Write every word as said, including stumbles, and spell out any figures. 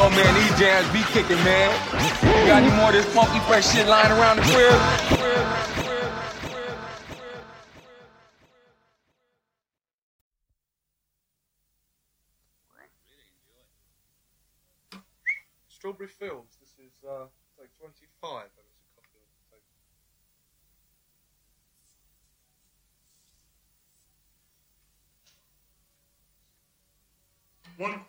know, man, these jams be kicking, man. You got any more of this funky fresh shit lying around the crib? Strawberry Fields. This is uh, take twenty-five. And it's a copy of take. One